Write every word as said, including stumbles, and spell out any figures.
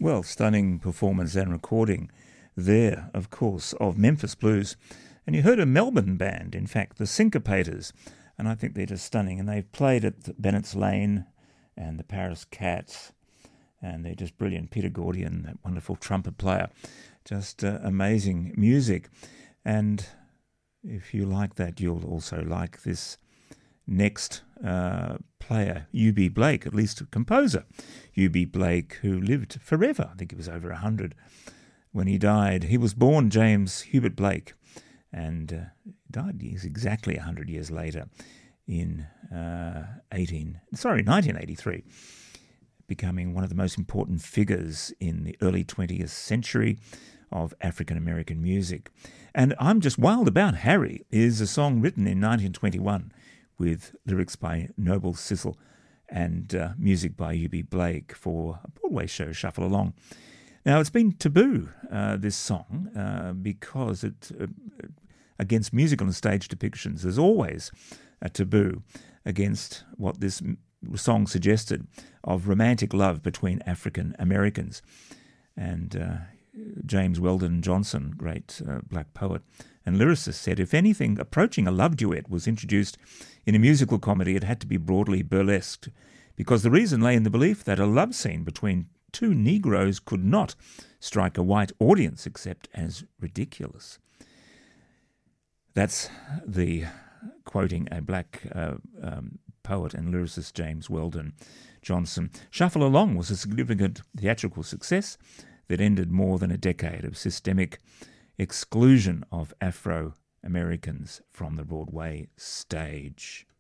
Well, stunning performance and recording there, of course, of Memphis Blues. And you heard a Melbourne band, in fact, the Syncopators, and I think they're just stunning. And they've played at Bennett's Lane and the Paris Cats, and they're just brilliant. Peter Gordian, that wonderful trumpet player, just uh, amazing music. And if you like that, you'll also like this next uh, player, U B Blake, at least a composer. U B Blake, who lived forever. I think he was over one hundred when he died. He was born James Hubert Blake and uh, died years, exactly one hundred years later in uh, eighteen, sorry, nineteen eighty-three, becoming one of the most important figures in the early twentieth century of African-American music. And I'm Just Wild About Harry is a song written in nineteen twenty-one with lyrics by Noble Sissle and uh, music by U B Blake for a Broadway show, Shuffle Along. Now, it's been taboo, uh, this song, uh, because it uh, against musical and stage depictions. There's always a taboo against what this song suggested of romantic love between African Americans. And uh, James Weldon Johnson, great uh, black poet and lyricist, said, if anything approaching a love duet was introduced in a musical comedy, it had to be broadly burlesqued, because the reason lay in the belief that a love scene between two Negroes could not strike a white audience except as ridiculous. That's the quoting a black uh, um, poet and lyricist, James Weldon Johnson. Shuffle Along was a significant theatrical success that ended more than a decade of systemic exclusion of Afro-Americans from the Broadway stage.